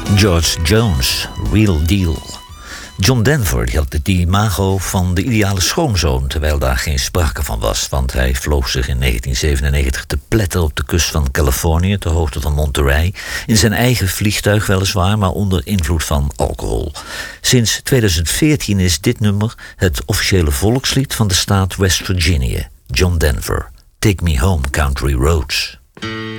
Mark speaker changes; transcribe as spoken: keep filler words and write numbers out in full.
Speaker 1: George Jones, Real Deal. John Denver die had het imago van de ideale schoonzoon, terwijl daar geen sprake van was, want hij vloog zich in negentien zevenennegentig te pletter op de kust van Californië, ter hoogte van Monterey, in zijn eigen vliegtuig weliswaar, maar onder invloed van alcohol. Sinds tweeduizend veertien is dit nummer het officiële volkslied van de staat West Virginia. John Denver, Take Me Home Country Roads.